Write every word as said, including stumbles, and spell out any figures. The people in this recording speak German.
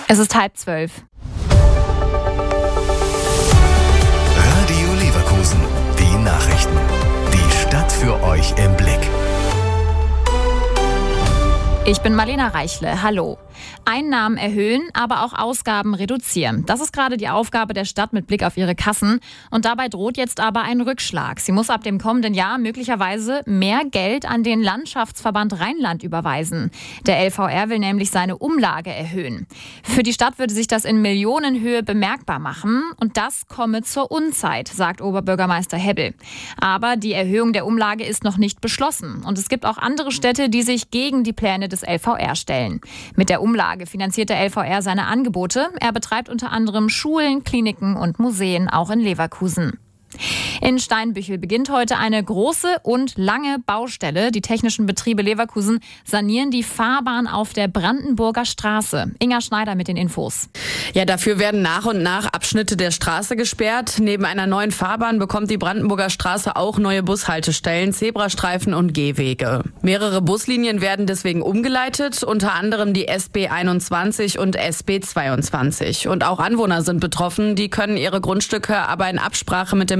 Es ist halb zwölf. Radio Leverkusen, die Nachrichten. Die Stadt für euch im Blick. Ich bin Marlena Reichle. Hallo. Einnahmen erhöhen, aber auch Ausgaben reduzieren. Das ist gerade die Aufgabe der Stadt mit Blick auf ihre Kassen. Und dabei droht jetzt aber ein Rückschlag. Sie muss ab dem kommenden Jahr möglicherweise mehr Geld an den Landschaftsverband Rheinland überweisen. Der L V R will nämlich seine Umlage erhöhen. Für die Stadt würde sich das in Millionenhöhe bemerkbar machen. Und das komme zur Unzeit, sagt Oberbürgermeister Hebbel. Aber die Erhöhung der Umlage ist noch nicht beschlossen. Und es gibt auch andere Städte, die sich gegen die Pläne des L V R stellen. Mit der Umlage finanziert der L V R seine Angebote. Er betreibt unter anderem Schulen, Kliniken und Museen, auch in Leverkusen. In Steinbüchel beginnt heute eine große und lange Baustelle. Die technischen Betriebe Leverkusen sanieren die Fahrbahn auf der Brandenburger Straße. Inga Schneider mit den Infos. Ja, dafür werden nach und nach Abschnitte der Straße gesperrt. Neben einer neuen Fahrbahn bekommt die Brandenburger Straße auch neue Bushaltestellen, Zebrastreifen und Gehwege. Mehrere Buslinien werden deswegen umgeleitet, unter anderem die S B einundzwanzig und S B zweiundzwanzig. Und auch Anwohner sind betroffen. Die können ihre Grundstücke aber in Absprache mit dem